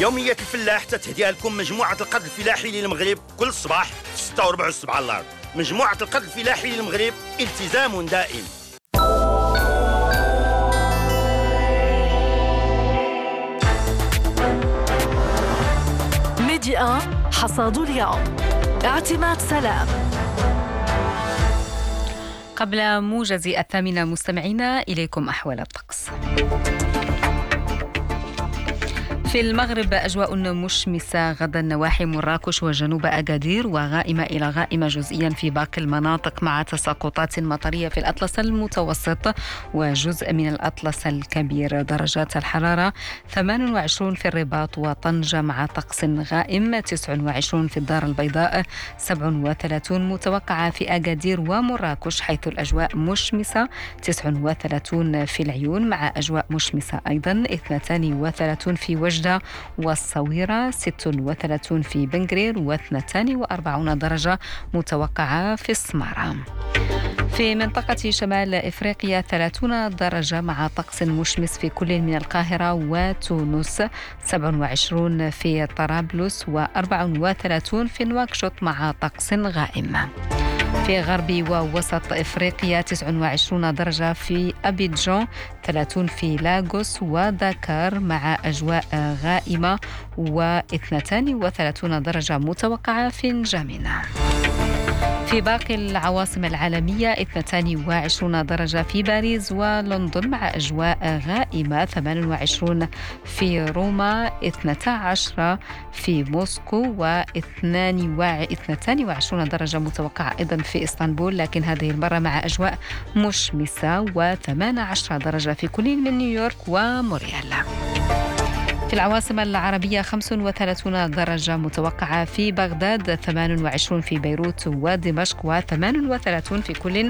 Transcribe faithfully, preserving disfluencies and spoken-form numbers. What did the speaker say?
يومية الفلاح تتهديها لكم مجموعة القد الفلاحي للمغرب كل صباح في ستة وربع الصبح على الأرض. مجموعة القد الفلاحي للمغرب، التزام دائم. ميديا حصاد اليوم، اعتماد سلام. قبل موجز الثامنة مستمعينا إليكم أحوال الطقس. في المغرب أجواء مشمسة غدا نواحي مراكش وجنوب أكادير، وغائمة إلى غائمة جزئيا في باقي المناطق، مع تساقطات مطرية في الأطلس المتوسط وجزء من الأطلس الكبير. درجات الحرارة ثمانية وعشرين في الرباط وطنجة مع طقس غائم، تسعة وعشرين في الدار البيضاء، سبعة وثلاثين متوقعة في أكادير ومراكش حيث الأجواء مشمسة، تسعة وثلاثين في العيون مع أجواء مشمسة أيضا، اثنين وثلاثين في وجدة والصويرة، ستة وثلاثين في بنغرير، واثنين وأربعين درجة متوقعة في السمارة. في منطقة شمال إفريقيا ثلاثين درجة مع طقس مشمس في كل من القاهرة وتونس، سبعة وعشرين في طرابلس، وأربعة وثلاثين في نواكشوط مع طقس غائم. في غرب ووسط إفريقيا تسعة وعشرين درجة في أبيجان، ثلاثين في لاغوس وداكار مع أجواء غائمة، واثنين وثلاثين درجة متوقعة في نجامينا. في باقي العواصم العالمية اثنين وعشرين درجة في باريس ولندن مع أجواء غائمة، ثمانية وعشرين في روما، اثنتي عشرة في موسكو، واثنين وعشرين درجة متوقعة أيضا في إسطنبول، لكن هذه المرة مع أجواء مشمسة، وثمانية عشر درجة في كل من نيويورك وموريال. في العواصم العربية خمسة وثلاثين درجة متوقعة في بغداد، ثمانية وعشرين في بيروت ودمشق، وثمانية وثلاثين في كل